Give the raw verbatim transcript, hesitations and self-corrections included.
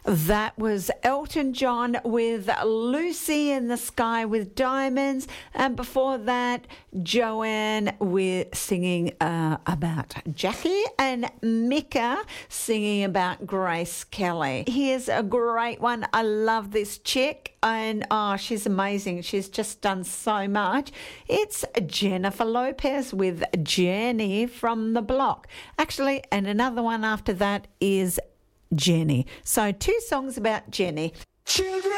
That was Elton John with Lucy in the Sky with Diamonds, and before that, Joanne with singing uh, about Jackie, and Mika singing about Grace Kelly. Here's a great one. I love this chick, and oh, she's amazing. She's just done so much. It's Jennifer Lopez with Jenny from the Block. Actually, and another one after that is Jenny. So two songs about Jenny. Children.